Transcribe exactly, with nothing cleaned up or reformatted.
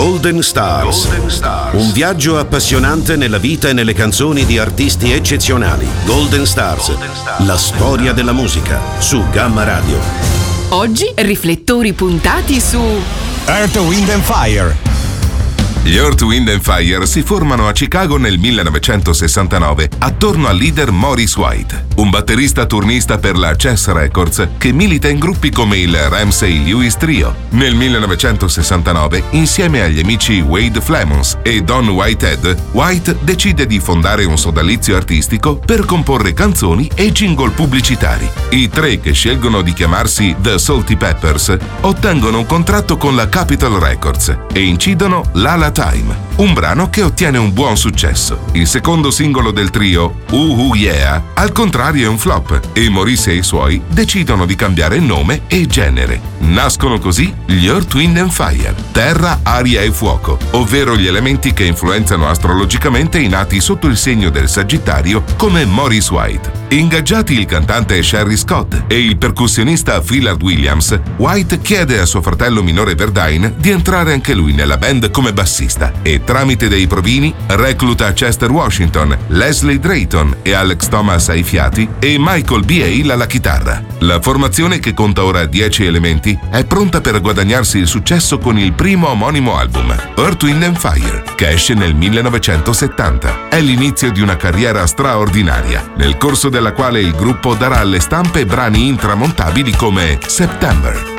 Golden Stars. Golden Stars. Un viaggio appassionante nella vita e nelle canzoni di artisti eccezionali. Golden Stars. Golden Stars. La storia della musica su Gamma Radio. Oggi riflettori puntati su Earth, Wind and Fire. Gli Earth, Wind and Fire si formano a Chicago nel millenovecentosessantanove attorno al leader Maurice White, un batterista turnista per la Chess Records che milita in gruppi come il Ramsey Lewis Trio. Nel millenovecentosessantanove, insieme agli amici Wade Flemons e Don Whitehead, White decide di fondare un sodalizio artistico per comporre canzoni e jingle pubblicitari. I tre, che scelgono di chiamarsi The Salty Peppers, ottengono un contratto con la Capitol Records e incidono Lala Time, un brano che ottiene un buon successo. Il secondo singolo del trio, Ooh Ooh Yeah, al contrario è un flop e Maurice e i suoi decidono di cambiare nome e genere. Nascono così gli Earth, Wind and Fire, terra, aria e fuoco, ovvero gli elementi che influenzano astrologicamente i nati sotto il segno del Sagittario come Maurice White. Ingaggiati il cantante Sherry Scott e il percussionista Phillard Williams, White chiede a suo fratello minore Verdine di entrare anche lui nella band come bassista e tramite dei provini recluta Chester Washington, Leslie Drayton e Alex Thomas ai fiati e Michael B. Hale alla chitarra. La formazione, che conta ora dieci elementi, è pronta per guadagnarsi il successo con il primo omonimo album, Earth, Wind and Fire, che esce nel millenovecentosettanta. È l'inizio di una carriera straordinaria, nel corso della quale il gruppo darà alle stampe brani intramontabili come September.